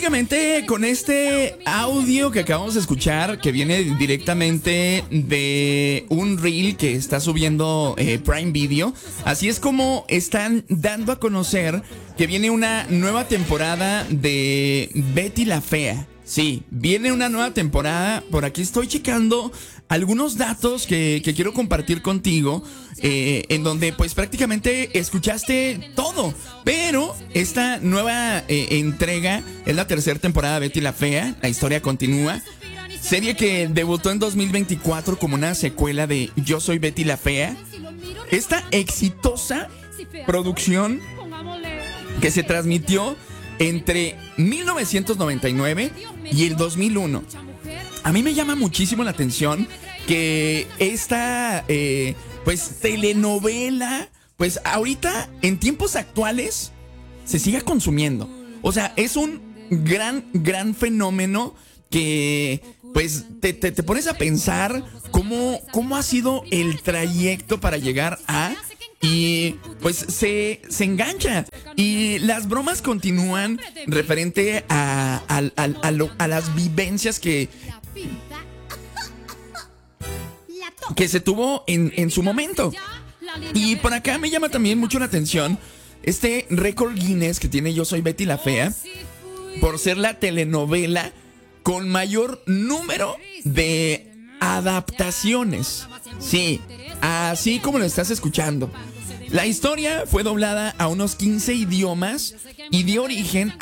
prácticamente con este audio que acabamos de escuchar, que viene directamente de un reel que está subiendo Prime Video, así es como están dando a conocer que viene una nueva temporada de Betty la Fea. Sí, viene una nueva temporada. Por aquí estoy checando algunos datos que quiero compartir contigo, en donde pues prácticamente escuchaste todo. Pero esta nueva entrega es la tercera temporada de Betty la Fea. La historia continúa. Serie que debutó en 2024 como una secuela de Yo Soy Betty la Fea. Esta exitosa producción que se transmitió entre 1999 y el 2001. A mí me llama muchísimo la atención que esta pues telenovela, pues ahorita en tiempos actuales se siga consumiendo. O sea, es un gran fenómeno que pues te pones a pensar cómo ha sido el trayecto para llegar a... Y pues se engancha. Y las bromas continúan referente a las vivencias que se tuvo en su momento. Y por acá me llama también mucho la atención este récord Guinness que tiene Yo Soy Betty la Fea por ser la telenovela con mayor número de adaptaciones. Sí, así como lo estás escuchando. La historia fue doblada a unos 15 idiomas y dio origen